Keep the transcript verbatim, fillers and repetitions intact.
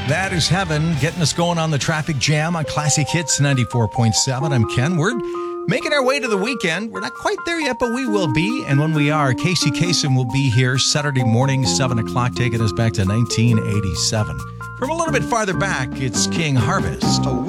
That is Heaven, getting us going on the traffic jam on Classic Hits ninety-four point seven. I'm Ken. We're making our way to the weekend. We're not quite there yet, but we will be. And when we are, Casey Kasem will be here Saturday morning, seven o'clock, taking us back to nineteen eighty-seven. From a little bit farther back, it's King Harvest.